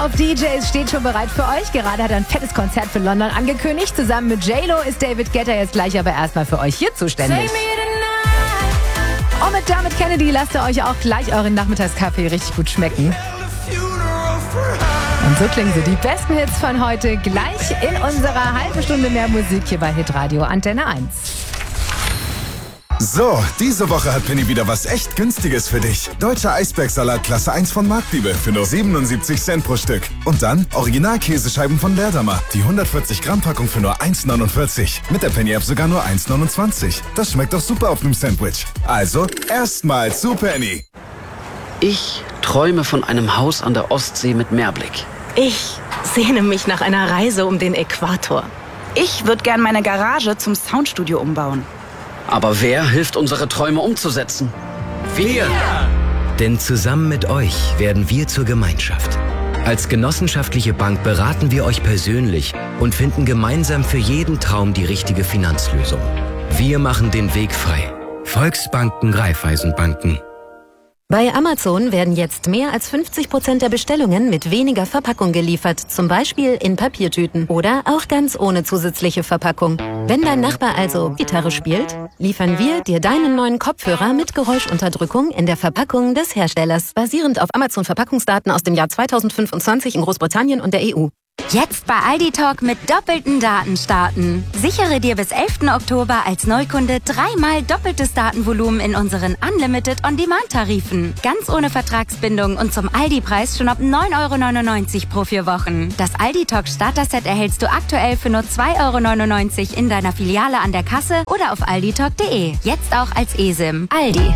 of DJs steht schon bereit für euch. Gerade hat er ein fettes Konzert für London angekündigt. Zusammen mit J-Lo ist David Guetta jetzt gleich aber erstmal für euch hier zuständig. Und mit Dermot Kennedy lasst ihr euch auch gleich euren Nachmittagskaffee richtig gut schmecken. Und so klingen sie, die besten Hits von heute, gleich in unserer halben Stunde mehr Musik hier bei Hitradio Antenne 1. So, diese Woche hat Penny wieder was echt Günstiges für dich. Deutscher Eisbergsalat Klasse 1 von Marktliebe für nur 77 Cent pro Stück. Und dann Original-Käsescheiben von Leerdammer. Die 140 Gramm Packung für nur 1,49. Mit der Penny-App sogar nur 1,29. Das schmeckt doch super auf einem Sandwich. Also, erstmal zu Penny. Ich träume von einem Haus an der Ostsee mit Meerblick. Ich sehne mich nach einer Reise um den Äquator. Ich würde gern meine Garage zum Soundstudio umbauen. Aber wer hilft, unsere Träume umzusetzen? Wir! Denn zusammen mit euch werden wir zur Gemeinschaft. Als genossenschaftliche Bank beraten wir euch persönlich und finden gemeinsam für jeden Traum die richtige Finanzlösung. Wir machen den Weg frei. Volksbanken, Raiffeisenbanken. Bei Amazon werden jetzt mehr als 50% der Bestellungen mit weniger Verpackung geliefert, zum Beispiel in Papiertüten oder auch ganz ohne zusätzliche Verpackung. Wenn dein Nachbar also Gitarre spielt, liefern wir dir deinen neuen Kopfhörer mit Geräuschunterdrückung in der Verpackung des Herstellers, basierend auf Amazon-Verpackungsdaten aus dem Jahr 2025 in Großbritannien und der EU. Jetzt bei Aldi Talk mit doppelten Daten starten. Sichere dir bis 11. Oktober als Neukunde 3-mal doppeltes Datenvolumen in unseren Unlimited On-Demand-Tarifen. Ganz ohne Vertragsbindung und zum Aldi-Preis schon ab 9,99 € pro 4 Wochen. Das Aldi Talk Starter-Set erhältst du aktuell für nur 2,99 € in deiner Filiale an der Kasse oder auf alditalk.de. Jetzt auch als eSIM. Aldi.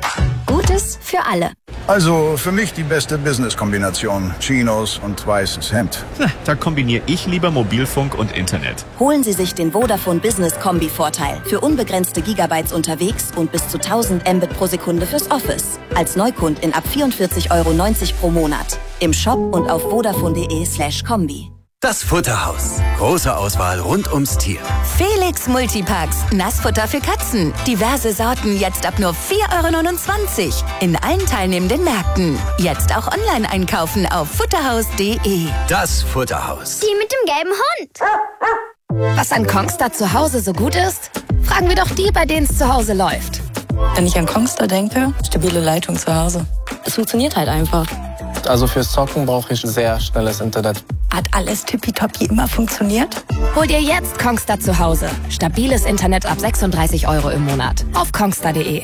Gutes für alle. Also für mich die beste Business-Kombination. Chinos und weißes Hemd. Da kombiniere ich lieber Mobilfunk und Internet. Holen Sie sich den Vodafone Business Kombi-Vorteil. Für unbegrenzte Gigabytes unterwegs und bis zu 1000 Mbit pro Sekunde fürs Office. Als Neukundin ab 44,90 € pro Monat. Im Shop und auf vodafone.de/kombi. Das Futterhaus. Große Auswahl rund ums Tier. Felix Multipacks. Nassfutter für Katzen. Diverse Sorten jetzt ab nur 4,29 € in allen teilnehmenden Märkten. Jetzt auch online einkaufen auf futterhaus.de. Das Futterhaus. Die mit dem gelben Hund. Was an Kongstar zu Hause so gut ist? Fragen wir doch die, bei denen es zu Hause läuft. Wenn ich an Kongstar denke, stabile Leitung zu Hause. Es funktioniert halt einfach. Also fürs Zocken brauche ich sehr schnelles Internet. Hat alles tippitoppi immer funktioniert? Hol dir jetzt Kongstar zu Hause. Stabiles Internet ab 36 € im Monat. Auf kongstar.de.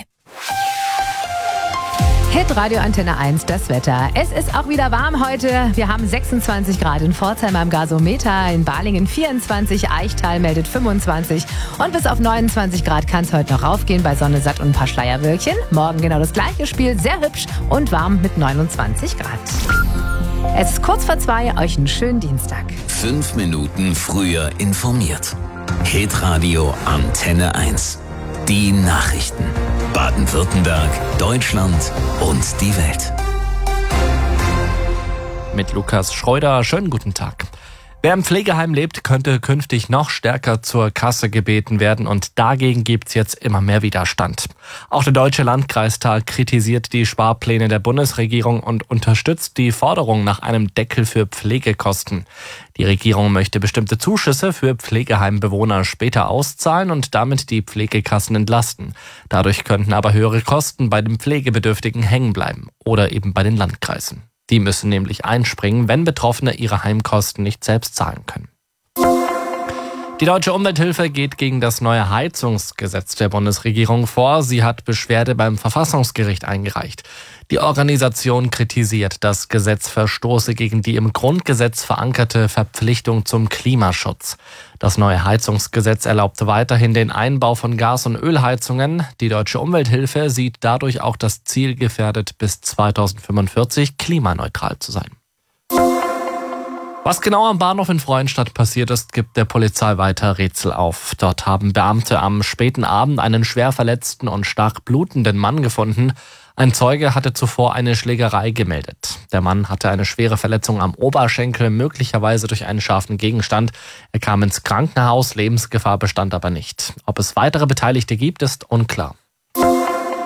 Hitradio Antenne 1, das Wetter. Es ist auch wieder warm heute. Wir haben 26 Grad in Pforzheim am Gasometer, in Balingen 24, Eichtal meldet 25 und bis auf 29 Grad kann es heute noch raufgehen bei Sonne, Satt und ein paar Schleierwölkchen. Morgen genau das gleiche Spiel, sehr hübsch und warm mit 29 Grad. Es ist kurz vor 2, euch einen schönen Dienstag. 5 Minuten früher informiert. Hitradio Antenne 1. Die Nachrichten. Baden-Württemberg, Deutschland und die Welt. Mit Lukas Schreuder, schönen guten Tag. Wer im Pflegeheim lebt, könnte künftig noch stärker zur Kasse gebeten werden und dagegen gibt's jetzt immer mehr Widerstand. Auch der Deutsche Landkreistag kritisiert die Sparpläne der Bundesregierung und unterstützt die Forderung nach einem Deckel für Pflegekosten. Die Regierung möchte bestimmte Zuschüsse für Pflegeheimbewohner später auszahlen und damit die Pflegekassen entlasten. Dadurch könnten aber höhere Kosten bei den Pflegebedürftigen hängen bleiben oder eben bei den Landkreisen. Die müssen nämlich einspringen, wenn Betroffene ihre Heimkosten nicht selbst zahlen können. Die Deutsche Umwelthilfe geht gegen das neue Heizungsgesetz der Bundesregierung vor. Sie hat Beschwerde beim Verfassungsgericht eingereicht. Die Organisation kritisiert, das Gesetz verstoße gegen die im Grundgesetz verankerte Verpflichtung zum Klimaschutz. Das neue Heizungsgesetz erlaubt weiterhin den Einbau von Gas- und Ölheizungen. Die Deutsche Umwelthilfe sieht dadurch auch das Ziel gefährdet, bis 2045 klimaneutral zu sein. Was genau am Bahnhof in Freudenstadt passiert ist, gibt der Polizei weiter Rätsel auf. Dort haben Beamte am späten Abend einen schwer verletzten und stark blutenden Mann gefunden. Ein Zeuge hatte zuvor eine Schlägerei gemeldet. Der Mann hatte eine schwere Verletzung am Oberschenkel, möglicherweise durch einen scharfen Gegenstand. Er kam ins Krankenhaus, Lebensgefahr bestand aber nicht. Ob es weitere Beteiligte gibt, ist unklar.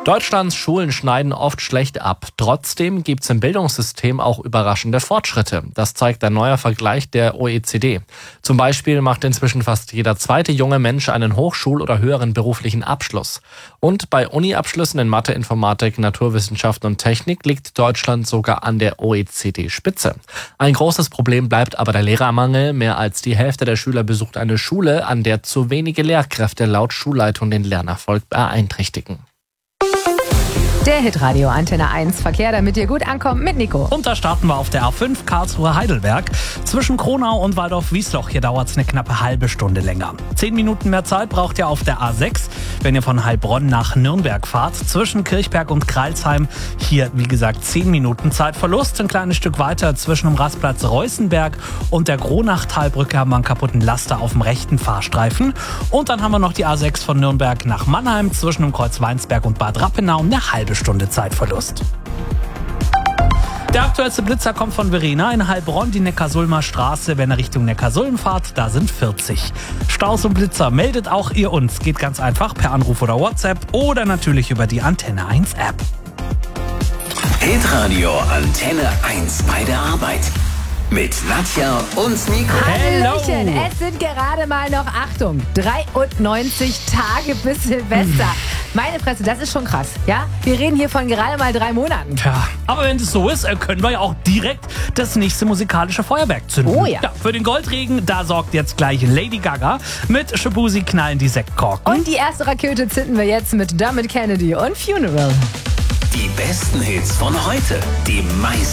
Deutschlands Schulen schneiden oft schlecht ab. Trotzdem gibt es im Bildungssystem auch überraschende Fortschritte. Das zeigt ein neuer Vergleich der OECD. Zum Beispiel macht inzwischen fast jeder zweite junge Mensch einen Hochschul- oder höheren beruflichen Abschluss. Und bei Uni-Abschlüssen in Mathe, Informatik, Naturwissenschaften und Technik liegt Deutschland sogar an der OECD-Spitze. Ein großes Problem bleibt aber der Lehrermangel. Mehr als die Hälfte der Schüler besucht eine Schule, an der zu wenige Lehrkräfte laut Schulleitung den Lernerfolg beeinträchtigen. Der Hitradio Antenne 1 Verkehr, damit ihr gut ankommt mit Nico. Und da starten wir auf der A5 Karlsruhe-Heidelberg. Zwischen Kronau und Waldorf-Wiesloch. Hier dauert es eine knappe halbe Stunde länger. 10 Minuten mehr Zeit braucht ihr auf der A6, wenn ihr von Heilbronn nach Nürnberg fahrt. Zwischen Kirchberg und Kreilsheim. Hier, wie gesagt, 10 Minuten Zeitverlust. Ein kleines Stück weiter zwischen dem Rastplatz Reußenberg und der Kronachtalbrücke haben wir einen kaputten Laster auf dem rechten Fahrstreifen. Und dann haben wir noch die A6 von Nürnberg nach Mannheim zwischen dem Kreuz Weinsberg und Bad Rappenau. Eine halbe Stunde Zeitverlust. Der aktuellste Blitzer kommt von Verena in Heilbronn, die Neckarsulmer Straße. Wenn ihr Richtung Neckarsulm fahrt, da sind 40. Staus und Blitzer meldet auch ihr uns. Geht ganz einfach per Anruf oder WhatsApp oder natürlich über die Antenne 1 App. Hitradio Antenne 1 bei der Arbeit. Mit Nadja und Nico. Hallöchen, es sind gerade mal noch, Achtung, 93 Tage bis Silvester. Meine Fresse, das ist schon krass, ja? Wir reden hier von gerade mal 3 Monaten. Tja, aber wenn es so ist, können wir ja auch direkt das nächste musikalische Feuerwerk zünden. Oh ja. Für den Goldregen, da sorgt jetzt gleich Lady Gaga. Mit Shabuzi knallen die Sektkorken. Und die erste Rakete zünden wir jetzt mit Dermot Kennedy und Funeral. Die besten Hits von heute, die meisten